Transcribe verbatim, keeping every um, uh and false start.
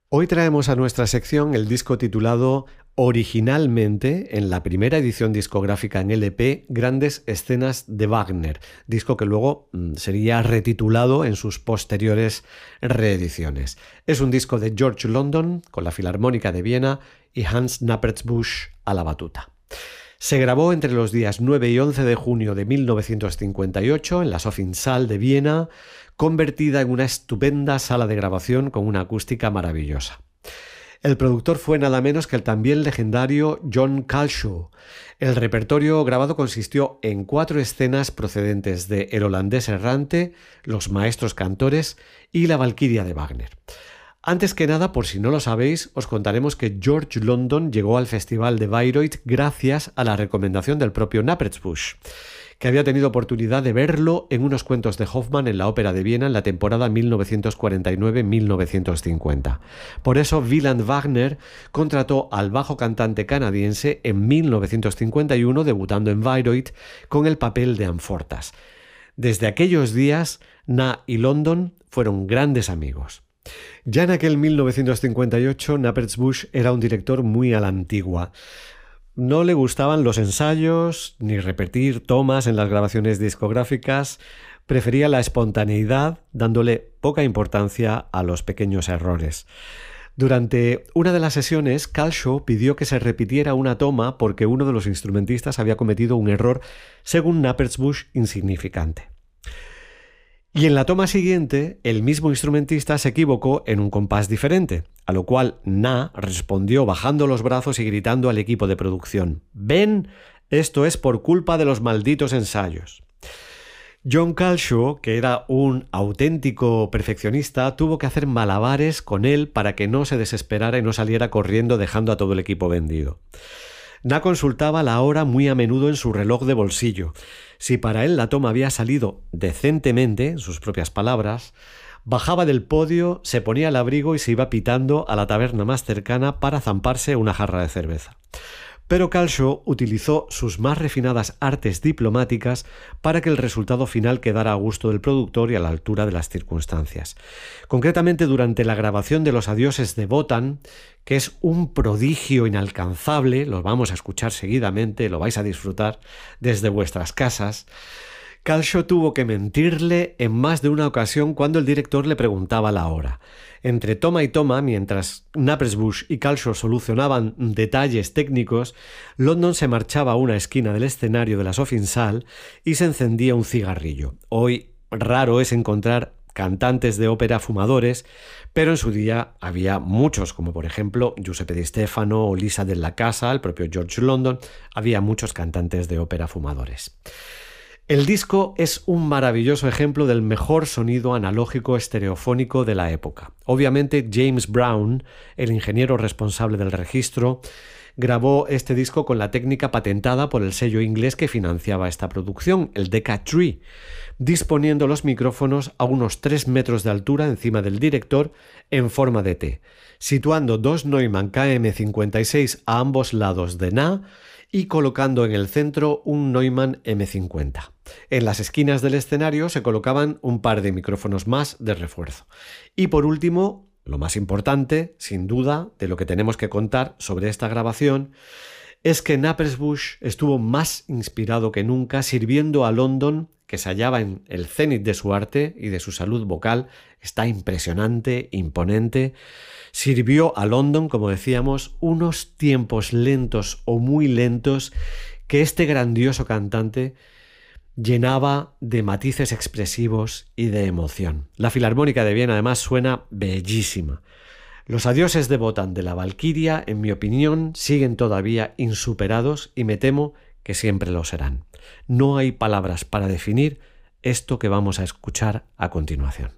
Hoy traemos a nuestra sección el disco titulado originalmente, en la primera edición discográfica en L P, Grandes escenas de Wagner, disco que luego mmm, sería retitulado en sus posteriores reediciones. Es un disco de George London con la Filarmónica de Viena y Hans Knappertsbusch a la batuta. Se grabó entre los días nueve y once de junio de mil novecientos cincuenta y ocho en la Sophiensaal de Viena, convertida en una estupenda sala de grabación con una acústica maravillosa. El productor fue nada menos que el también legendario John Culshaw. El repertorio grabado consistió en cuatro escenas procedentes de El holandés errante, Los maestros cantores y La Valquiria de Wagner. Antes que nada, por si no lo sabéis, os contaremos que George London llegó al Festival de Bayreuth gracias a la recomendación del propio Knappertsbusch, que había tenido oportunidad de verlo en unos cuentos de Hoffmann en la Ópera de Viena en la temporada mil novecientos cuarenta y nueve mil novecientos cincuenta. Por eso, Wieland Wagner contrató al bajo cantante canadiense en mil novecientos cincuenta y uno, debutando en Bayreuth con el papel de Amfortas. Desde aquellos días, Na y London fueron grandes amigos. Ya en aquel mil novecientos cincuenta y ocho, Knappertsbusch era un director muy a la antigua. No le gustaban los ensayos ni repetir tomas en las grabaciones discográficas, prefería la espontaneidad, dándole poca importancia a los pequeños errores. Durante una de las sesiones, Culshaw pidió que se repitiera una toma porque uno de los instrumentistas había cometido un error, según Knappertsbusch, insignificante. Y en la toma siguiente, el mismo instrumentista se equivocó en un compás diferente, a lo cual Na respondió bajando los brazos y gritando al equipo de producción: «Ven, esto es por culpa de los malditos ensayos». John Culshaw, que era un auténtico perfeccionista, tuvo que hacer malabares con él para que no se desesperara y no saliera corriendo dejando a todo el equipo vendido. Na consultaba la hora muy a menudo en su reloj de bolsillo. Si para él la toma había salido decentemente, en sus propias palabras, bajaba del podio, se ponía el abrigo y se iba pitando a la taberna más cercana para zamparse una jarra de cerveza. Pero Culshaw utilizó sus más refinadas artes diplomáticas para que el resultado final quedara a gusto del productor y a la altura de las circunstancias. Concretamente, durante la grabación de Los adioses de Wotan, que es un prodigio inalcanzable, lo vamos a escuchar seguidamente, lo vais a disfrutar desde vuestras casas, Culshaw tuvo que mentirle en más de una ocasión cuando el director le preguntaba la hora. Entre toma y toma, mientras Knappertsbusch y Culshaw solucionaban detalles técnicos, London se marchaba a una esquina del escenario de la Sophiensaal y se encendía un cigarrillo. Hoy raro es encontrar cantantes de ópera fumadores, pero en su día había muchos, como por ejemplo Giuseppe Di Stefano o Lisa della Casa, el propio George London. Había muchos cantantes de ópera fumadores. El disco es un maravilloso ejemplo del mejor sonido analógico estereofónico de la época. Obviamente, James Brown, el ingeniero responsable del registro, grabó este disco con la técnica patentada por el sello inglés que financiaba esta producción, el Decca Tree, disponiendo los micrófonos a unos tres metros de altura encima del director en forma de T, situando dos Neumann K M cincuenta y seis a ambos lados de Na y colocando en el centro un Neumann M cincuenta. En las esquinas del escenario se colocaban un par de micrófonos más de refuerzo. Y por último, lo más importante, sin duda, de lo que tenemos que contar sobre esta grabación, es que Knappertsbusch estuvo más inspirado que nunca sirviendo a London, que se hallaba en el cenit de su arte y de su salud vocal. Está impresionante, imponente. Sirvió a London, como decíamos, unos tiempos lentos o muy lentos que este grandioso cantante llenaba de matices expresivos y de emoción. La Filarmónica de Viena además suena bellísima. Los adioses de Wotan de la Valquiria, en mi opinión, siguen todavía insuperados y me temo que siempre lo serán. No hay palabras para definir esto que vamos a escuchar a continuación.